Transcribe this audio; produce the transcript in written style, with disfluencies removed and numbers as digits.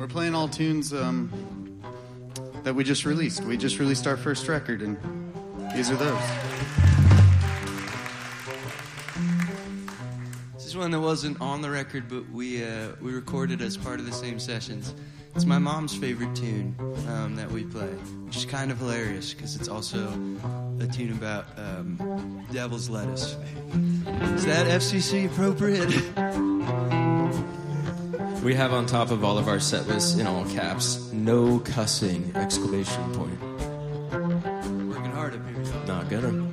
We're playing all tunes that we just released. We just released our first record, and these are those. This is one that wasn't on the record, but we recorded as part of the same sessions. It's my mom's favorite tune that we play, which is kind of hilarious because it's also a tune about devil's lettuce. Is that FCC appropriate? We have on top of all of our set lists, in all caps, no cussing, exclamation point. Working hard up here, y'all. Not gonna.